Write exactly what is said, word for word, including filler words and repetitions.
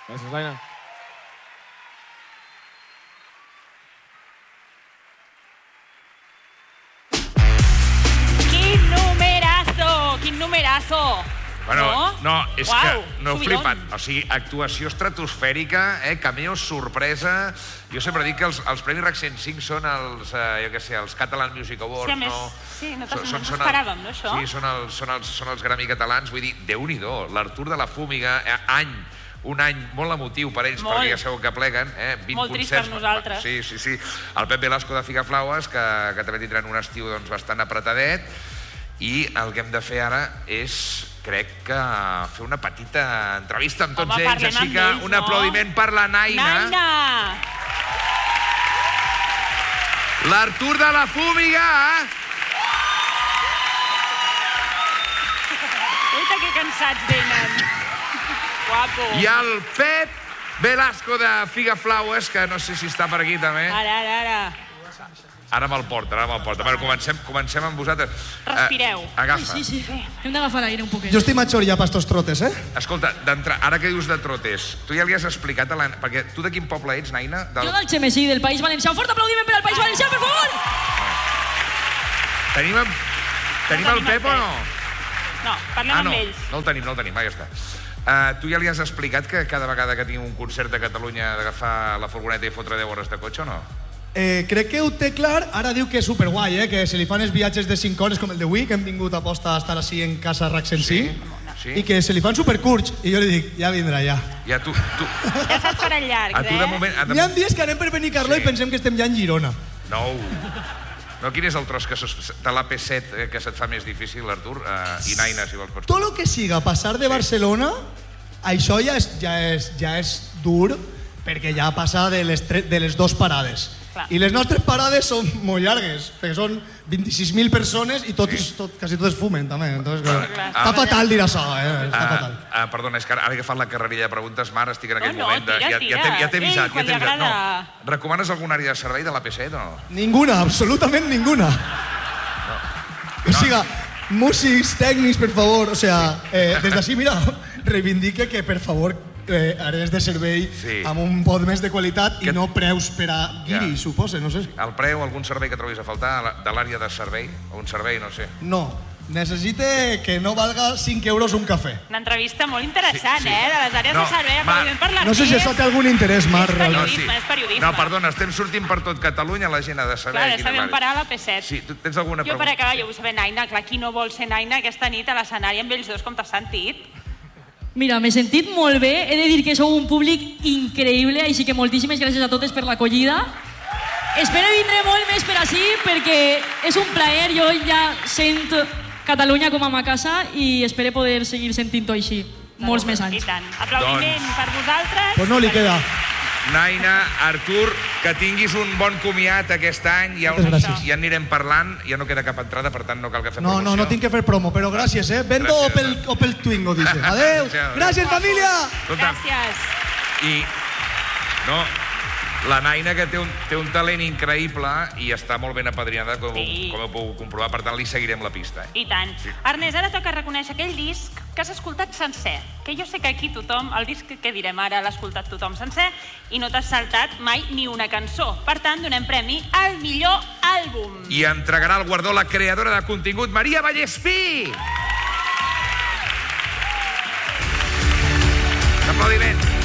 Gràcies, Laina. Quin numerazo! Quin numerazo! Bueno, no, no és Uau, que no heu subidon. flipat. O sigui, actuació estratosfèrica, eh, cameos, sorpresa. Jo sempre dic que els, els Premis RAC cent cinc són els, eh, jo què sé, els Catalan Music Awards, Sí, a més, no? sí, no Són- t'es- són- no són esperàvem, el- no, això? Sí, són els, són els, són els Grammy catalans. Vull dir, Déu-n'hi-do, l'Artur de la Fúmiga, eh, any, un any molt emotiu per ells, Molt. perquè ja sabeu que pleguen, eh? vint Molt trist concerts. per nosaltres. Sí, sí, sí. El Pep Velasco de Figaflaues, que, que també tindran un estiu doncs, bastant apretadet, i el que hem de fer ara és, crec que, fer una petita entrevista amb tots Home, ells, parlem així amb que ells, un no? aplaudiment per la Naina. Naina! L'Artur de la Fúmiga! Uita, que cansats venen. Guapo. I el Pep Velasco de Figaflaues, que no sé si està per aquí també. Ara, ara, ara. Ara me'l porta, ara me'l porta. Bueno, comencem, comencem amb vosaltres. Respireu. Eh, agafa. Sí, sí, hem d'agafar l'aire un poquet. Jo estic major ja per estos trotes, eh? Escolta, d'entrar, ara que dius de trotes, tu ja li has explicat a la... Perquè tu de quin poble ets, Naina? Del... Jo del Xemesí, del País Valencià. Un fort aplaudiment per al País Valencià, per favor! Tenim, en... tenim No el tenim el Pep o no? No, parlem Ah, amb no, ells. no el tenim, no el tenim, ah, ja està. Uh, tu ja li has explicat que cada vegada que tinc un concert a Catalunya he d'agafar la furgoneta i fotre deu hores de cotxe o no? Eh, crec que ho té clar, ara diu que és superguai, eh? Que se li fan els viatges de cinc hores com el d'avui, que hem vingut a posta a estar així en casa RAC cent cinc, Sí. i que se li fan supercurts, i jo li dic, ja vindrà, ja. Ja tu... tu... Ja saps per llargs, A tu de eh? moment... A de... Hi ha dies que anem per Benicarló Sí. i pensem que estem ja en Girona. No. No, quin és el tros que sos, de l'A P set eh, que se't fa més difícil, Artur? Uh, I Naina, si vols pots... Tot el que siga passar de Barcelona, això ja és, ja és, ja és dur, perquè ja passa de les, tre de les dues parades. Clar. I les nostres parades són molt llargues, perquè són vint-i-sis mil persones i tot, sí. tot, quasi totes fumen, també. Entonces, clar, clar. està fatal dir això, eh? Està Uh, fatal. uh, perdona, és que ara he agafat la carrerilla de preguntes, Mar, estic en aquell No, no, moment de... tira, ja, tira. ja t'he ja t'he Ell, avisat, ja quan t'he li avisat. agrada. No. Recomanes alguna àrea de servei de l'A P set o no? Ninguna, absolutament ninguna. O sigui, músics, tècnics, per favor, o sea, eh, des d'ací, mira, reivindique que, per favor, eh, àrees de servei Sí. amb un pot més de qualitat Que- i no preus per a guiri, Ja. suposa, no sé. El preu, algun servei que trobis a faltar a la- de l'àrea de servei? O un servei, no sé. No, necessite que no valga cinc euros un cafè. Una entrevista molt interessant, Sí, sí. eh? De les àrees No, de servei. Mar, Aplaudiment per No sé si això té algun interès, Marc, És realment. periodisme, és periodisme. No, perdona, estem sortint per tot Catalunya, la gent ha de saber... Clar, ja quina sabem és l'àrea. parar a la P set. Sí, tu tens alguna Jo, per pregunta? acabar, jo vull saber, Naina, clar, qui no vol ser Naina aquesta nit a l'escenari amb ells dos, com t'has sentit? Mira, m'he sentit molt bé. He de dir que sou un públic increïble, així que moltíssimes gràcies a totes per l'acollida. Espero vindré molt més per ací, perquè és un plaer. Jo ja sent Catalunya com a ma casa i espero poder seguir sentint-ho així molts més I anys. tant. Aplaudiment Doncs- per vosaltres. Pues no li queda. Naina, Artur, que tinguis un bon comiat aquest any. Ja, Moltes gràcies. ja anirem parlant, ja no queda cap entrada, per tant no cal que fem No, promoció. no, no tinc que fer promo, però gràcies, eh? Vendo Gràcies, Opel, eh? Opel Twingo, dice. Adeu! Adéu. Gràcies, família! Escolta, Gràcies. I, no, la Naina, que té un, té un talent increïble i està molt ben apadrinada, com, Sí. com heu pogut comprovar, per tant li seguirem la pista. Eh? I tant. Sí. Ernest, ara toca reconèixer aquell disc que has escoltat sencer. Que jo sé que aquí tothom, el disc que direm ara l'ha escoltat tothom sencer i no t'has saltat mai ni una cançó. Per tant, donem premi al millor àlbum. I entregarà el guardó la creadora de contingut, Maria Vallespí! Aplaudiment.